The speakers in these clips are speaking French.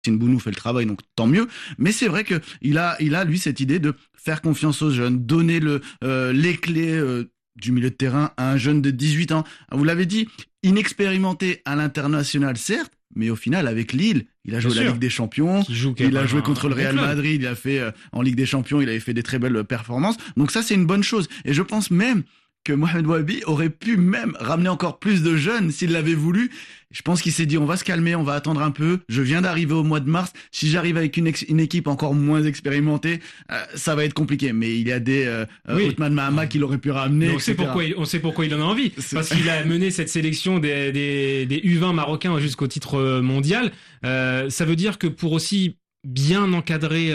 Bounou fait le travail, donc tant mieux. Mais c'est vrai que il a lui cette idée de faire confiance aux jeunes, donner les clés du milieu de terrain à un jeune de 18 ans. Vous l'avez dit, inexpérimenté à l'international, certes, mais au final, avec Lille, il a Bien joué la sûr. Ligue des Champions, Qui joue il a joué un contre le bon Real club. Madrid, il a fait en Ligue des Champions, il avait fait des très belles performances. Donc ça, c'est une bonne chose. Et je pense même que Mohamed Wahabi aurait pu même ramener encore plus de jeunes s'il l'avait voulu. Je pense qu'il s'est dit, on va se calmer, on va attendre un peu. Je viens d'arriver au mois de mars. Si j'arrive avec une équipe encore moins expérimentée, ça va être compliqué. Mais il y a des Oui. Othman Mahama qu'il aurait pu ramener, Mais etc. on sait pourquoi il en a envie. C'est- Parce qu'il a mené cette sélection des U20 marocains jusqu'au titre mondial. Ça veut dire que pour aussi bien encadrer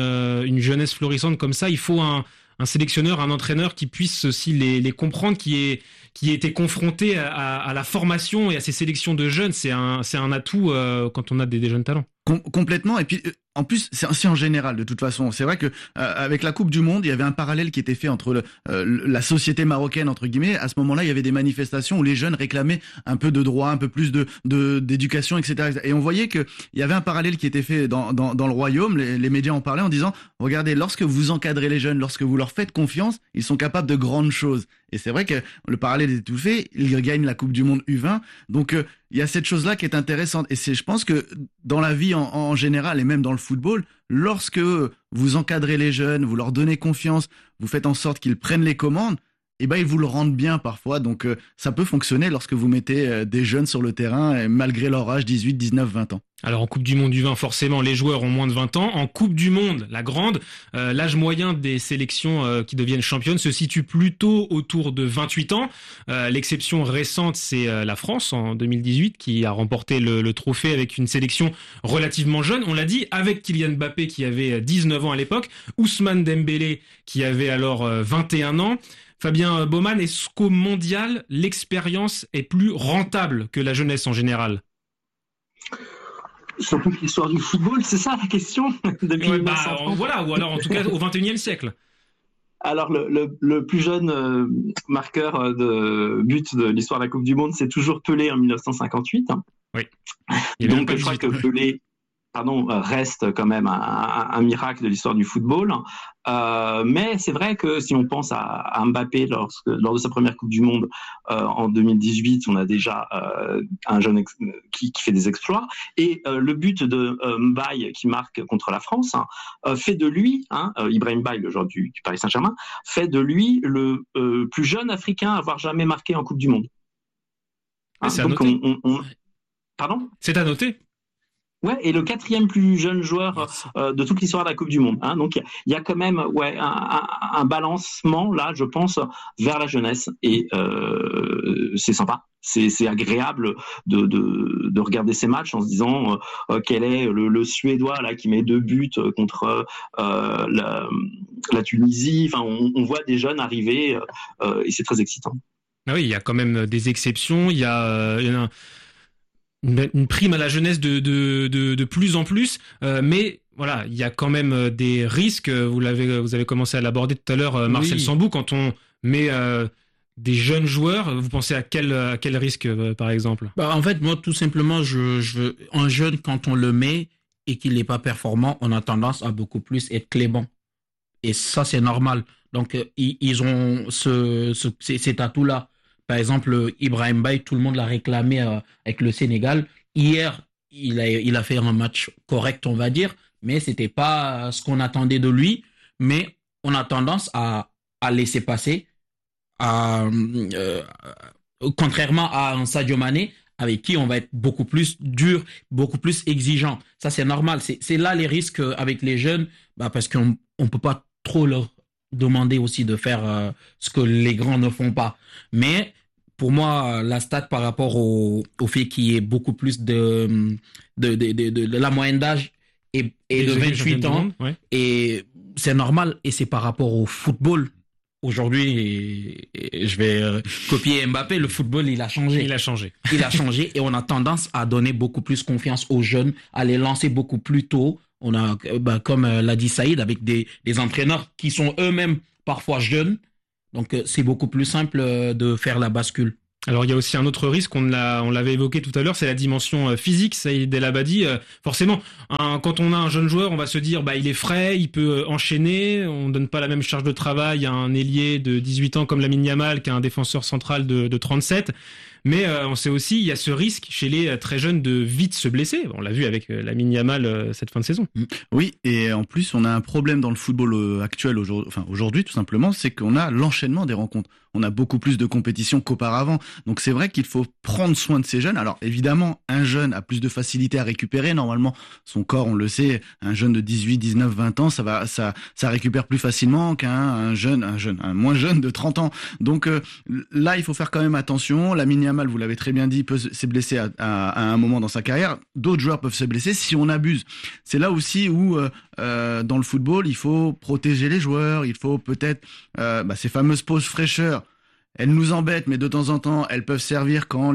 une jeunesse florissante comme ça, il faut un sélectionneur, un entraîneur qui puisse aussi les comprendre, qui ait été confronté à la formation et à ces sélections de jeunes. C'est un atout quand on a des jeunes talents. Complètement. Et puis, en plus, c'est en général, de toute façon. C'est vrai que avec la Coupe du Monde, il y avait un parallèle qui était fait entre la société marocaine, entre guillemets. À ce moment-là, il y avait des manifestations où les jeunes réclamaient un peu de droits, un peu plus d'éducation, etc. Et on voyait que il y avait un parallèle qui était fait dans le royaume. Les médias en parlaient en disant, regardez, lorsque vous encadrez les jeunes, lorsque vous leur faites confiance, ils sont capables de grandes choses. Et c'est vrai que le parallèle est tout fait. Ils gagnent la Coupe du Monde U20. Donc, il y a cette chose-là qui est intéressante. Et je pense que dans la vie en général et même dans le football, lorsque vous encadrez les jeunes, vous leur donnez confiance, vous faites en sorte qu'ils prennent les commandes, eh ben ils vous le rendent bien parfois. Donc ça peut fonctionner lorsque vous mettez des jeunes sur le terrain, malgré leur âge, 18, 19, 20 ans. Alors en Coupe du Monde du 20, forcément, les joueurs ont moins de 20 ans. En Coupe du Monde, la grande, l'âge moyen des sélections qui deviennent championnes se situe plutôt autour de 28 ans. L'exception récente, c'est la France en 2018 qui a remporté le trophée avec une sélection relativement jeune. On l'a dit, avec Kylian Mbappé qui avait 19 ans à l'époque, Ousmane Dembélé qui avait alors 21 ans. Fabien Baumann, est-ce qu'au mondial, l'expérience est plus rentable que la jeunesse en général? Surtout que l'histoire du football, c'est ça la question depuis Ouais, 1930. voilà, ou alors en tout cas au 21e siècle. Alors le plus jeune marqueur de but de l'histoire de la Coupe du Monde, c'est toujours Pelé en 1958. Oui. Il y avait même Donc pas je crois 18 que ans. Pelé, reste quand même un miracle de l'histoire du football. Mais c'est vrai que si on pense à Mbappé lors de sa première Coupe du Monde en 2018, on a déjà un jeune qui fait des exploits. Et le but de Mbaye qui marque contre la France fait de lui, Ibrahim Mbaye, le joueur du Paris Saint-Germain, fait de lui le plus jeune Africain à avoir jamais marqué en Coupe du Monde. C'est à Donc noter. Pardon? C'est à noter. Ouais, et le quatrième plus jeune joueur de toute l'histoire de la Coupe du Monde. Donc il y a quand même un balancement là, je pense, vers la jeunesse et c'est sympa. C'est agréable de regarder ces matchs en se disant quel est le Suédois là qui met 2 buts contre la Tunisie. Enfin, on voit des jeunes arriver et c'est très excitant. Ah oui, il y a quand même des exceptions. Il y a une prime à la jeunesse de plus en plus, mais voilà, il y a quand même des risques. Vous avez commencé à l'aborder tout à l'heure, Marcel Oui. Sambou, quand on met des jeunes joueurs. Vous pensez à quel risque, par exemple? Bah, en fait, moi, tout simplement, un jeune, quand on le met et qu'il n'est pas performant, on a tendance à beaucoup plus être clément. Et ça, c'est normal. Donc, ils ont cet atout-là. Par exemple, Ibrahim Baye, tout le monde l'a réclamé avec le Sénégal. Hier, il a fait un match correct, on va dire, mais c'était pas ce qu'on attendait de lui. Mais on a tendance à laisser passer, contrairement à un Sadio Mané, avec qui on va être beaucoup plus dur, beaucoup plus exigeant. Ça, c'est normal. C'est là les risques avec les jeunes, parce qu'on peut pas trop leur demander aussi de faire ce que les grands ne font pas. Mais pour moi, la stat par rapport au fait qu'il y ait beaucoup plus de la moyenne d'âge est de 28 ans, Ouais. et c'est normal, et c'est par rapport au football. Aujourd'hui, et je vais copier Mbappé, le football, il a changé. Il a changé. Il a changé et on a tendance à donner beaucoup plus confiance aux jeunes, à les lancer beaucoup plus tôt. On a, comme l'a dit Saïd, avec des entraîneurs qui sont eux-mêmes parfois jeunes. Donc, c'est beaucoup plus simple de faire la bascule. Alors il y a aussi un autre risque, on l'avait évoqué tout à l'heure, c'est la dimension physique. Saïd El Abadi, forcément, quand on a un jeune joueur, on va se dire il est frais, il peut enchaîner, on donne pas la même charge de travail à un ailier de 18 ans comme Lamine Yamal qu'à un défenseur central de 37. Mais on sait aussi, il y a ce risque chez les très jeunes de vite se blesser. On l'a vu avec Lamine Yamal cette fin de saison. Oui, et en plus, on a un problème dans le football actuel aujourd'hui, tout simplement, c'est qu'on a l'enchaînement des rencontres. On a beaucoup plus de compétitions qu'auparavant. Donc c'est vrai qu'il faut prendre soin de ces jeunes. Alors évidemment, un jeune a plus de facilité à récupérer. Normalement, son corps, on le sait, un jeune de 18, 19, 20 ans, ça récupère plus facilement qu'un moins jeune de 30 ans. Donc là, il faut faire quand même attention. Lamine Yamal, vous l'avez très bien dit, peut se blesser à un moment dans sa carrière. D'autres joueurs peuvent se blesser si on abuse. C'est là aussi où dans le football, il faut protéger les joueurs. Il faut peut-être ces fameuses pauses fraîcheurs. Elles nous embêtent, mais de temps en temps, elles peuvent servir quand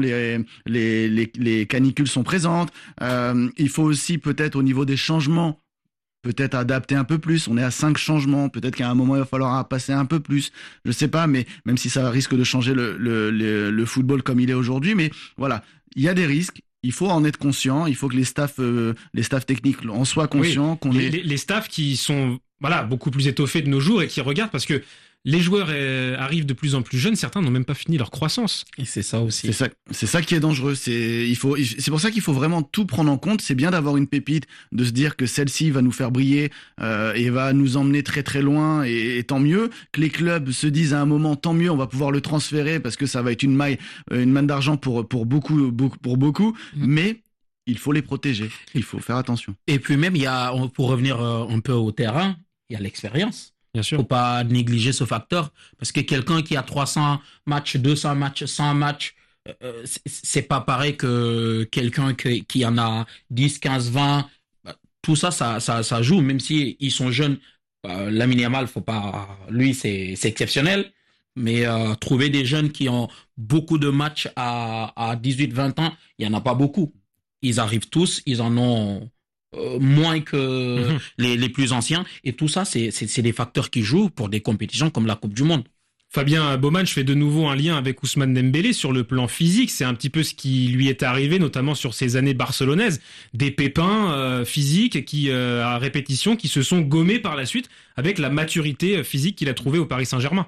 les canicules sont présentes. Il faut aussi peut-être au niveau des changements, peut-être adapter un peu plus. On est à 5 changements. Peut-être qu'à un moment, il va falloir passer un peu plus. Je sais pas, mais même si ça risque de changer le football comme il est aujourd'hui. Mais voilà, il y a des risques. Il faut en être conscient. Il faut que les staffs techniques en soient conscients. Oui, les staffs qui sont beaucoup plus étoffés de nos jours et qui regardent parce que les joueurs arrivent de plus en plus jeunes, certains n'ont même pas fini leur croissance. Et c'est ça aussi. C'est ça qui est dangereux. C'est pour ça qu'il faut vraiment tout prendre en compte. C'est bien d'avoir une pépite, de se dire que celle-ci va nous faire briller et va nous emmener très très loin. Et tant mieux que les clubs se disent à un moment, tant mieux, on va pouvoir le transférer parce que ça va être une manne d'argent pour beaucoup. Mais il faut les protéger. Il faut faire attention. Et puis même, pour revenir un peu au terrain, il y a l'expérience. Bien sûr. Faut pas négliger ce facteur parce que quelqu'un qui a 300 matchs, 200 matchs, 100 matchs, c'est pas pareil que quelqu'un qui en a 10, 15, 20. Tout ça joue, même si ils sont jeunes. Lamine Yamal, lui, c'est exceptionnel. Mais trouver des jeunes qui ont beaucoup de matchs à 18, 20 ans, il y en a pas beaucoup. Ils arrivent tous, ils en ont moins que les plus anciens. Et tout ça, c'est des facteurs qui jouent pour des compétitions comme la Coupe du Monde. Fabien Baumann, je fais de nouveau un lien avec Ousmane Dembélé sur le plan physique. C'est un petit peu ce qui lui est arrivé, notamment sur ses années barcelonaises. Des pépins physiques à répétition, qui se sont gommés par la suite avec la maturité physique qu'il a trouvée au Paris Saint-Germain.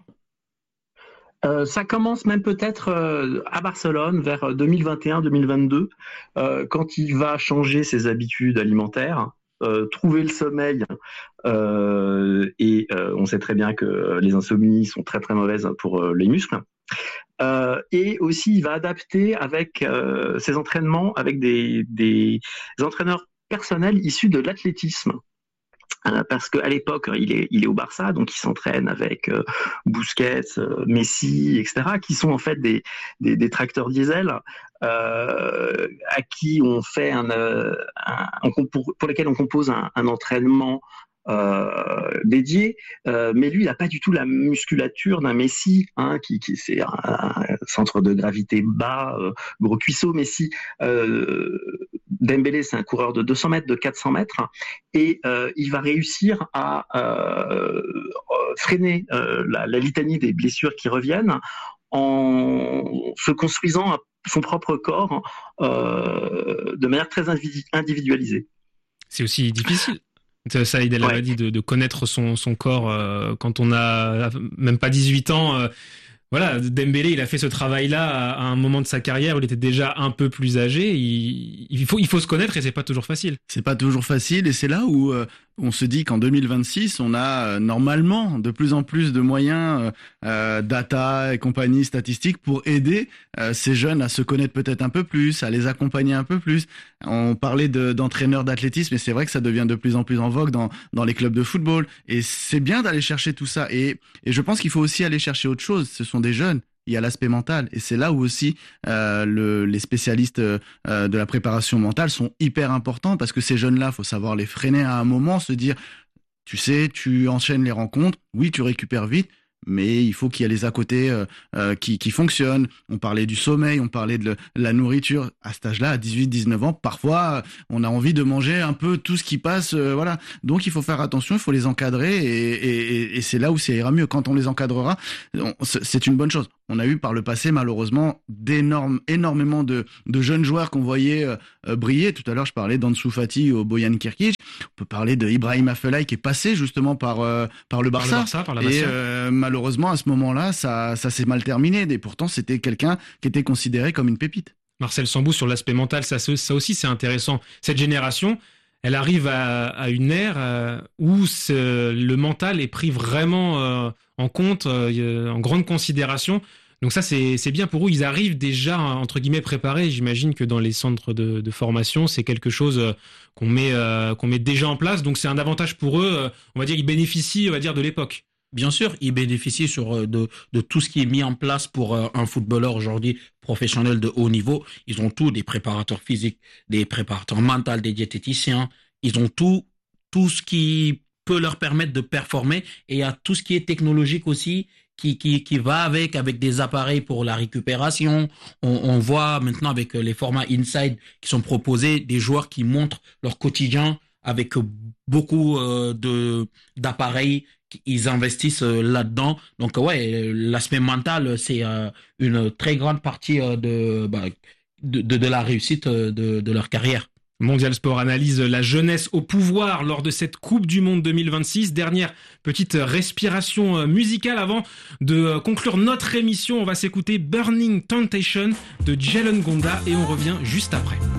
Ça commence même peut-être à Barcelone vers 2021-2022, quand il va changer ses habitudes alimentaires, trouver le sommeil, et on sait très bien que les insomnies sont très très mauvaises pour les muscles. Et aussi, il va adapter avec ses entraînements avec des entraîneurs personnels issus de l'athlétisme. Parce qu'à l'époque, il est au Barça, donc il s'entraîne avec Busquets, Messi, etc., qui sont en fait des tracteurs diesel à qui on fait pour lesquels on compose un entraînement dédié, mais lui il n'a pas du tout la musculature d'un Messi, qui c'est un centre de gravité bas, gros cuisseau. Messi, Dembélé, c'est un coureur de 200 mètres, de 400 mètres, et il va réussir à freiner la litanie des blessures qui reviennent en se construisant son propre corps de manière très individualisée. C'est aussi difficile. Saïd El Abadi, de connaître son corps quand on a même pas 18 ans. Dembélé, il a fait ce travail-là à un moment de sa carrière où il était déjà un peu plus âgé. Il faut se connaître et c'est pas toujours facile. C'est pas toujours facile et c'est là où on se dit qu'en 2026, on a normalement de plus en plus de moyens, data et compagnie, statistiques pour aider ces jeunes à se connaître peut-être un peu plus, à les accompagner un peu plus. On parlait d'entraîneurs d'athlétisme et c'est vrai que ça devient de plus en plus en vogue dans les clubs de football. Et c'est bien d'aller chercher tout ça. Et je pense qu'il faut aussi aller chercher autre chose. Ce sont des jeunes. Il y a l'aspect mental et c'est là où aussi les spécialistes de la préparation mentale sont hyper importants parce que ces jeunes-là, faut savoir les freiner à un moment, se dire, tu sais, tu enchaînes les rencontres, oui, tu récupères vite, mais il faut qu'il y ait les à côté qui fonctionnent. On parlait du sommeil, on parlait de la nourriture. À cet âge-là, à 18-19 ans, parfois, on a envie de manger un peu tout ce qui passe. Voilà. Donc, il faut faire attention, il faut les encadrer et c'est là où ça ira mieux. Quand on les encadrera, c'est une bonne chose. On a eu par le passé, malheureusement, énormément de jeunes joueurs qu'on voyait briller. Tout à l'heure, je parlais d'Ansu Fati au Bojan Kirkic. On peut parler de Ibrahim Afellay qui est passé justement par le Barça. Par la Masia. Et malheureusement, à ce moment-là, ça s'est mal terminé. Et pourtant, c'était quelqu'un qui était considéré comme une pépite. Marcel Sambou, sur l'aspect mental, ça aussi c'est intéressant. Cette génération, elle arrive à une ère où le mental est pris vraiment en compte, en grande considération. Donc ça, c'est bien pour eux. Ils arrivent déjà, entre guillemets, préparés. J'imagine que dans les centres de formation, c'est quelque chose qu'on met déjà en place. Donc c'est un avantage pour eux. On va dire, ils bénéficient, de l'époque. Bien sûr, ils bénéficient de tout ce qui est mis en place pour un footballeur aujourd'hui professionnel de haut niveau. Ils ont tout, des préparateurs physiques, des préparateurs mentaux, des diététiciens. Ils ont tout ce qui peut leur permettre de performer. Et il y a tout ce qui est technologique aussi qui va avec des appareils pour la récupération. On voit maintenant avec les formats Inside qui sont proposés des joueurs qui montrent leur quotidien avec beaucoup d'appareils. Ils investissent là-dedans. Donc ouais, l'aspect mental, c'est une très grande partie de la réussite de leur carrière. Mondial Sport analyse la jeunesse au pouvoir lors de cette Coupe du Monde 2026. Dernière petite respiration musicale avant de conclure notre émission. On va s'écouter Burning Temptation de Jalen Gonda et on revient juste après.